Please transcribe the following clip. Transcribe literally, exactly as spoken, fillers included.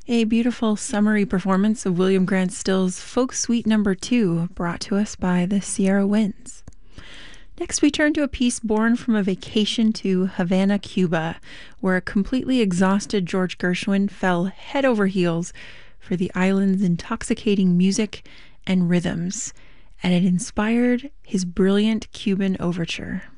A beautiful summary performance of William Grant Still's Folk Suite Number Two, brought to us by the Sierra Winds. Next, we turn to a piece born from a vacation to Havana, Cuba, where a completely exhausted George Gershwin fell head over heels for the island's intoxicating music and rhythms, and it inspired his brilliant Cuban overture.